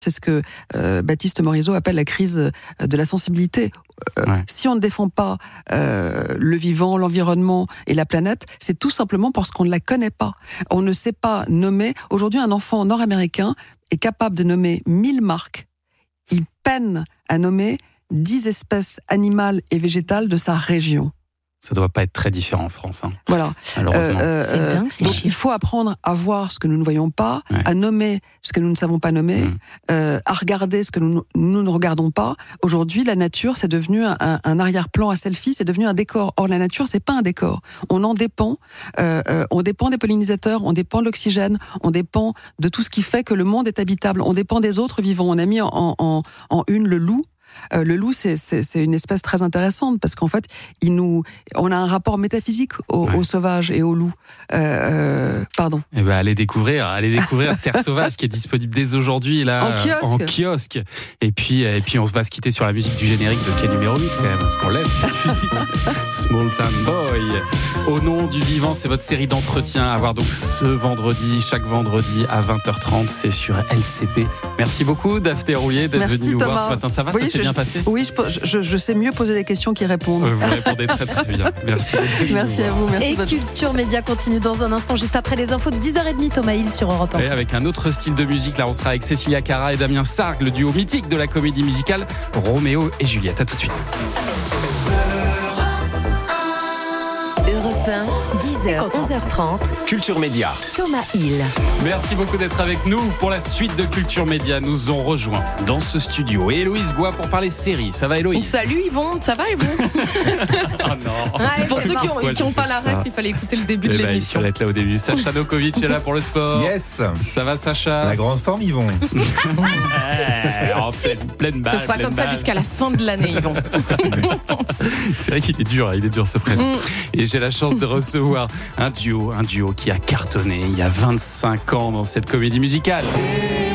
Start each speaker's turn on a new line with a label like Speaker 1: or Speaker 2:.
Speaker 1: C'est ce que Baptiste Morisot appelle la crise de la sensibilité. Si on ne défend pas le vivant, l'environnement et la planète, c'est tout simplement parce qu'on ne la connaît pas. On ne sait pas nommer. Aujourd'hui, un enfant nord-américain est capable de nommer 1000 marques. Il peine à nommer 10 espèces animales et végétales de sa région.
Speaker 2: Ça doit pas être très différent en France, hein.
Speaker 1: Voilà.
Speaker 2: Malheureusement.
Speaker 3: C'est dingue, c'est
Speaker 1: donc
Speaker 3: chiant.
Speaker 1: il faut apprendre à voir ce que nous ne voyons pas, à nommer ce que nous ne savons pas nommer, à regarder ce que nous ne regardons pas. Aujourd'hui, la nature, c'est devenu un arrière-plan à selfie, c'est devenu un décor. Or, la nature, c'est pas un décor. On en dépend. On dépend des pollinisateurs, on dépend de l'oxygène, on dépend de tout ce qui fait que le monde est habitable. On dépend des autres vivants. On a mis en une le loup. Le loup, c'est une espèce très intéressante parce qu'en fait, on a un rapport métaphysique au sauvage et au loup. Pardon.
Speaker 2: Eh ben, allez découvrir Terre Sauvage qui est disponible dès aujourd'hui là en kiosque. Et puis on va se quitter sur la musique du générique de quel numéro 8 quand même, parce qu'on l'aime cette musique. Small Town Boy. Au nom du vivant, c'est votre série d'entretiens à voir donc chaque vendredi à 20h30, c'est sur LCP. Merci beaucoup Daphné Roulier d'être venue nous voir ce matin. Ça va, ça s'est bien passé ?
Speaker 1: Oui, je sais mieux poser des questions qu'y répondre.
Speaker 2: Vous répondez très très bien. Merci.
Speaker 1: Merci à vous. Merci.
Speaker 3: Et Culture Média continue dans un instant, juste après les infos de 10h30, Thomas Hill sur Europe 1.
Speaker 2: Et avec un autre style de musique, là on sera avec Cécilia Cara et Damien Sargue, le duo mythique de la comédie musicale Roméo et Juliette. À tout de suite.
Speaker 4: Europe 1, 10h, 11h30.
Speaker 5: Culture Média.
Speaker 4: Thomas Hill.
Speaker 2: Merci beaucoup d'être avec nous pour la suite de Culture Média. Nous ont rejoint dans ce studio et Héloïse Goua pour parler séries. Ça va Héloïse ?
Speaker 6: Salut Yvon, ça va et vous ?
Speaker 2: Oh non.
Speaker 6: Pour ceux qui n'ont pas la ref, il fallait écouter le début de l'émission.
Speaker 2: Il fallait être là au début. Sacha Nokovic est là pour le sport.
Speaker 7: Yes.
Speaker 2: Ça va Sacha ?
Speaker 7: La grande forme, Yvon.
Speaker 2: En pleine balle.
Speaker 6: Ce sera comme ça jusqu'à la fin de l'année, Yvon.
Speaker 2: C'est vrai qu'il est dur ce prénom. Et j'ai la chance de recevoir un duo qui a cartonné il y a 25 ans dans cette comédie musicale.